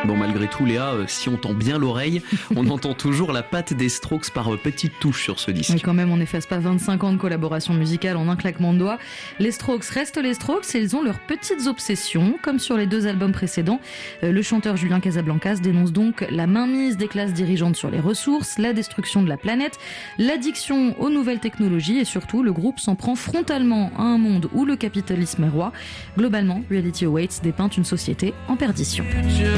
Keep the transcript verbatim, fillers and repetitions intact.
Bon, malgré tout, Léa, euh, si on tend bien l'oreille, on entend toujours la patte des Strokes par euh, petites touches sur ce disque. Mais quand même, on n'efface pas vingt-cinq ans de collaboration musicale en un claquement de doigts. Les Strokes restent les Strokes et ils ont leurs petites obsessions, comme sur les deux albums précédents. Euh, le chanteur Julien Casablancas dénonce donc la mainmise des classes dirigeantes sur les ressources, la destruction de la planète, l'addiction aux nouvelles technologies et surtout, le groupe s'en prend frontalement à un monde où le capitalisme est roi. Globalement, Reality Awaits dépeint une société en perdition.